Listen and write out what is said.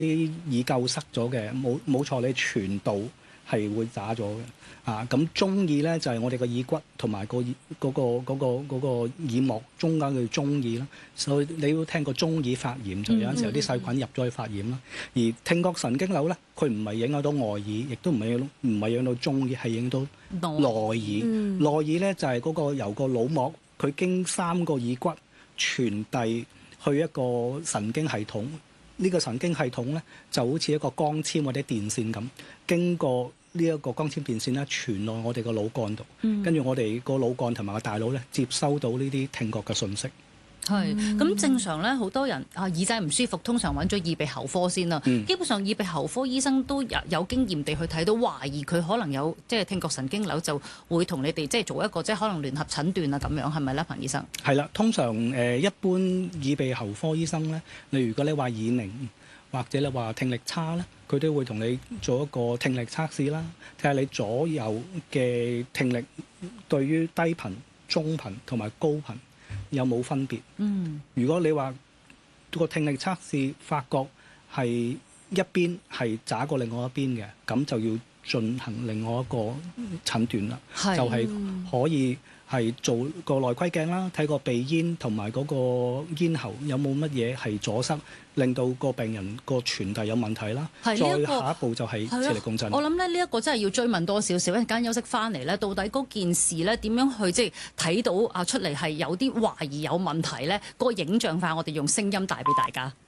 啲耳垢塞咗嘅，冇錯，你傳導係會渣咗嘅。咁中耳咧就係我哋個耳骨同埋嗰個耳膜中間嘅中耳啦，所以你都聽過中耳發炎，就有陣時有啲細菌入咗去發炎啦。而聽覺神經瘤咧，佢唔係影響到外耳，亦都唔係影響到中耳，係影到內耳。內耳咧就係嗰個由個腦膜，佢經3個耳骨傳遞去一個神經系統。呢個神經系統咧就好似一個光纖或者電線咁，經過呢一個光纖電線咧傳落我哋個腦幹度，跟住我哋個腦幹同埋個大腦咧接收到呢啲聽覺嘅信息。 係咁正常咧，好多人耳仔唔舒服，通常揾咗耳鼻喉科先啦。基本上耳鼻喉科醫生都有經驗地去睇到，懷疑佢可能有即係聽覺神經瘤，就會同你哋即係做一個即係可能聯合診斷啊咁樣，係咪咧，彭醫生？ 係啦，通常一般耳鼻喉科醫生咧，你如果你話耳鳴或者你話聽力差咧，佢都會同你做一個聽力測試啦，睇下你左右嘅聽力對於低頻、中頻同埋高頻有冇分別？如果你話個聽力測試發覺係一邊係渣過另外一邊嘅，咁就要進行另外一個診斷啦，就係可以係做個內窺鏡啦，睇個鼻咽同埋嗰個咽喉有冇乜嘢係阻塞，令到個病人個傳遞有問題啦。再下一步就係磁力共振。 我諗咧呢一個真係要追問多少少，一陣間休息翻嚟咧，到底嗰件事咧點樣去即係睇到出嚟係有啲懷疑有問題咧？嗰個影像化，我哋用聲音帶俾大家。